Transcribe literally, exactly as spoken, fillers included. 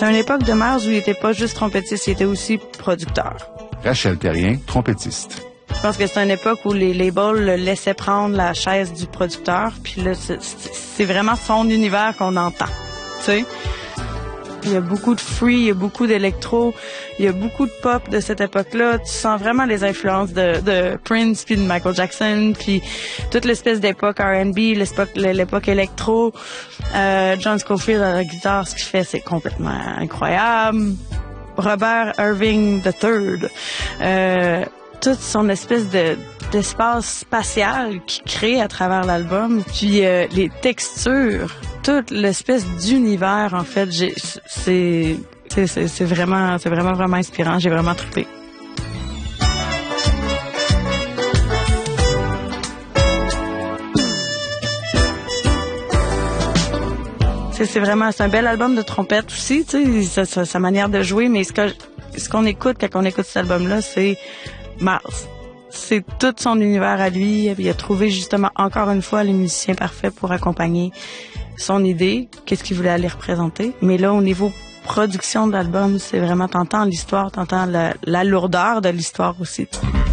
C'est une époque de Miles où il était pas juste trompettiste, il était aussi producteur. Rachel Terrien, trompettiste. Je pense que c'est une époque où les labels le laissaient prendre la chaise du producteur, puis là, c'est, c'est vraiment son univers qu'on entend, tu sais. Il y a beaucoup de free, il y a beaucoup d'électro, il y a beaucoup de pop de cette époque-là. Tu sens vraiment les influences de, de Prince puis de Michael Jackson, puis toute l'espèce d'époque R and B, l'époque, l'époque électro. Euh, John Scofield à la guitare, ce qu'il fait, c'est complètement incroyable. Robert Irving the third, euh, toute son espèce de d'espace spatial qu'il crée à travers l'album, puis euh, les textures, toute l'espèce d'univers en fait, j'ai, c'est, c'est c'est c'est vraiment c'est vraiment vraiment inspirant, j'ai vraiment trippé. C'est, c'est vraiment c'est un bel album de trompette aussi, tu sais, sa, sa, sa manière de jouer, mais ce que ce qu'on écoute quand on écoute cet album-là, c'est Miles. C'est tout son univers à lui. Il a trouvé justement encore une fois les musiciens parfaits pour accompagner son idée, qu'est-ce qu'il voulait aller représenter. Mais là, au niveau production de l'album, c'est vraiment, t'entends l'histoire, t'entends la, la lourdeur de l'histoire aussi.